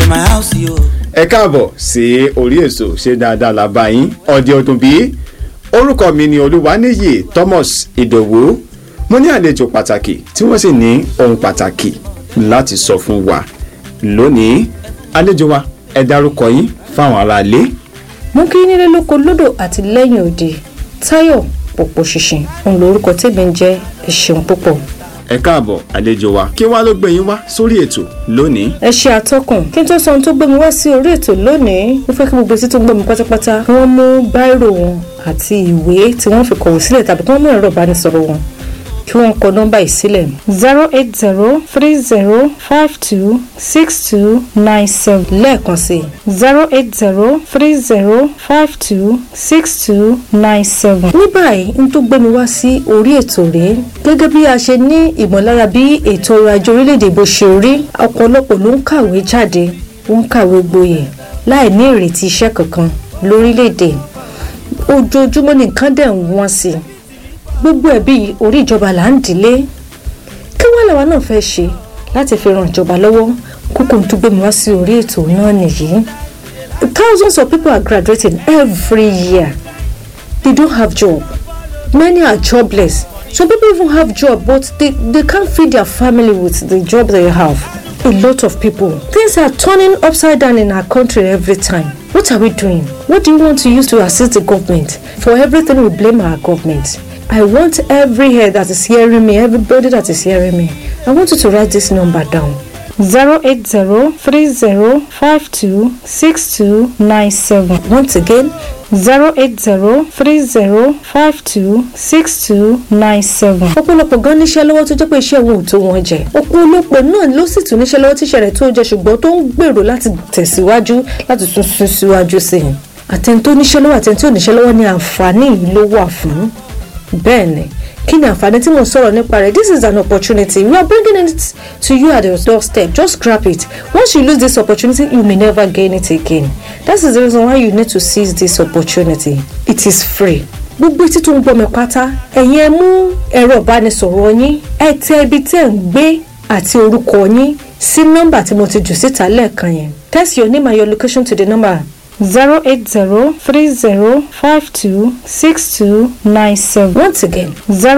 my house, yo. Ẹ káàbọ̀ sí orí èso ṣe dáadáa làbá yín ọdẹ ọdún bí orúkọ mi ni Olúwaníyì Thomas Ìdòwú. Mo ní àlejò pàtàkì tí wọ́n sì ní ohun pàtàkì láti sọ fún wa lónìí. Àlejò wa ẹ dárúkọ yín fáwọn aráalé. Mo kí nílé lóko lódò àti lẹ́yìn òde Táyọ̀ Pòpòṣìṣìn òun lórúkọ tèmi ń jẹ́. Ẹ ṣeun púpọ̀. Ẹ káàbọ̀ àlejò wa, kí wá ló gbé yín wá sórí ètò lónìí? Ẹ ṣe àtọkùn kí n tó sọ ohun tó gbé mi wá sí orí ètò lónìí. Mo fẹ́ kí gbogbo etí tó ń gbọ́ mi pátápátá kí wọ́n mú báírò wọn àti ìwé tí wọ́n fi kọ̀wé sílẹ̀ tàbí kí wọ́n mú ẹ̀rọ ìbánisọ̀rọ̀ wọn kí wọ́n kọ nọ́mbà yìí sílẹ̀ 08030526297 lẹ́ẹ̀kan sí 08030526297. ní báyìí n tó gbé mi wá sí orí ètò rèé gẹ́gẹ́ bí a ṣe ní ìmọ̀lára bí ètò ọrọ̀ ajé orílẹ̀-èdè bó ṣe rí ọ̀pọ̀lọpọ̀ ló ń kàwé jáde wọ́n ń kàwé gboyè láì ní ìrètí iṣẹ́ kankan lórílẹ̀-èdè ojoojúmọ́ ní nǹkan dẹ̀ ń wọ́n sí gbogbo ẹ̀bí orí ìjọba là ń dìlé kí wọ́n làwa náà fẹ́ ṣe láti fi ran ìjọba lọ́wọ́ kókó tó gbé mi wá sí orí ètò náà nìyí. Thousands of people are graduating every year. They don't have job. Many are jobless. Some people even have job but they can't feed their family with the job they have. A lot of people. Things are turning upside down in our country every time. What are we doing? What do you want to use to assist the government? For everything we blame our government. I want every head that is hearing me, everybody that is hearing me, I want you to write this number down. 08030526297. Once again, 08030526297. ọ̀pọ̀lọpọ̀ gan níṣẹ́ lọ́wọ́ tó jẹ́ pé iṣẹ́ wọn ò tó wọn jẹ. ọ̀pọ̀lọpọ̀ náà ló sì tún níṣẹ́ lọ́wọ́ tíṣẹ́ rẹ̀ tó jẹ ṣùgbọ́n tó ń gbèrò láti tẹ̀síwájú láti tún sún síwájú sí i. àtẹni tó níṣẹ́ lọ́wọ́ àtẹni tó níṣẹ́ lọ́wọ́ ni àǹfààní yìí ló wà fún. bẹ́ẹ̀ni kí ni àǹfààní tí mo sọ̀rọ̀ nípa rẹ̀? This is an opportunity. We are bringing it to you at your doorstep. Just grab it. Once you lose this opportunity, you may never gain it again. That is the reason why you need to seize this opportunity. It is free. Gbogbo etí tó ń gbọ́ mi pátá ẹ̀yin ẹ mú ẹ̀rọ ìbánisọ̀rọ̀ yín ẹ tẹ ibi tẹ́ ń gbé àti orúkọ yín sí nọ́mbà tí mo ti jù síta lẹ́ẹ̀kan yẹn. Text your name and your location to the number 08030526297. Once again,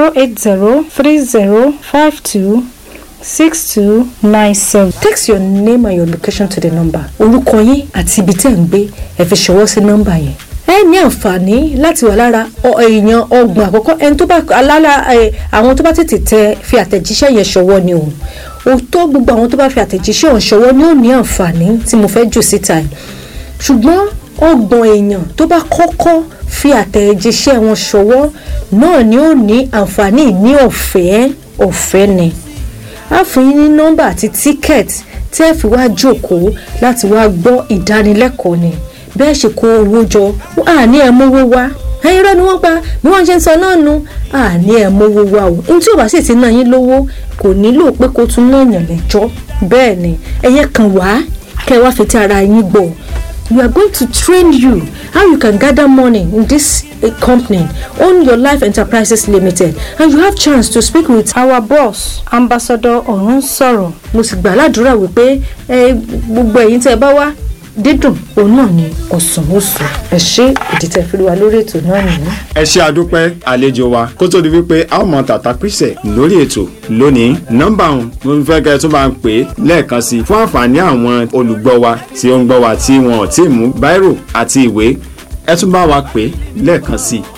08030526297. Text your name and your location to the number. Orúkọ yín àti ibi tẹ́ ń gbé ẹ fi ṣọwọ́ sí nọ́mbà yẹn. Ẹ ní àǹfààní láti wà lára èèyàn ọgbọ̀n àkọ́kọ́ ẹni tó bá àwọn tó bá tètè fi àtẹ̀jíṣẹ́ yẹn ṣọwọ́ ni o. Òótọ́ gbogbo àwọn tó bá fi àtẹ̀jíṣẹ́ ọ̀hún ṣọwọ́ ni ó ní àǹfààní tí mo fẹ́ jù síta yìí. Ṣùgbọ́n ọgbọ̀n èèyàn tó bá kọ́kọ́ fi àtẹ̀jíṣẹ́ wọn ṣọwọ́ náà ni ó ní àǹfààní ní ọ̀fẹ́ ni. A fún yín ní nọ́mbà àti tíkẹ́ẹ̀tì tí ẹ fi wá jókòó láti wá gbọ́ ìdánilẹ́kọ̀ọ́ ni. Bẹ́ẹ̀ ṣe kó owó jọ àní ẹ mówó wá irọ́ ni wọ́n pa bí wọ́n ṣe ń sọ náà nu àní ẹ mówó wá o. Ní tí ò bá sì ti ná yín lówó kò nílò pé kó tún náà yàn lẹ́jọ́. Bẹ́ẹ̀ ni ẹ̀yẹ kan wá kẹ́ wá fi ti ara yín gbọ́. We are going to train you how you can gather money in this company, Own Your Life Enterprises Limited, and you have chance to speak with our boss, Ambassador Orunsoro. Mo sì gbà ládùúrà wípé gbogbo ẹ̀yin tẹ́ bá wá dídùn òun náà ni ọ̀sán-ọ̀sán. Ẹ ṣé ìdítẹ̀ fi wá lórí ètò náà nìyí. Ẹ ṣé àdúpẹ́ àlejò wa kó tó di wípé a ó mọ tàtà písẹ̀ lórí ètò lónìí. Nọ́mbà ọ̀hún mo fẹ́ kẹ́ ẹ tún bá ń pè é lẹ́ẹ̀kan sí i fún àǹfààní àwọn olùgbọ́ wa tí ó ń gbọ́ wa tí wọn ò tí ì mú báírò àti ìwé. Ẹ tún bá wa pè é lẹ́ẹ̀kan sí i.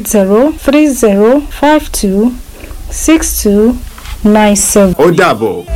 08030526297. Ó dàbọ̀.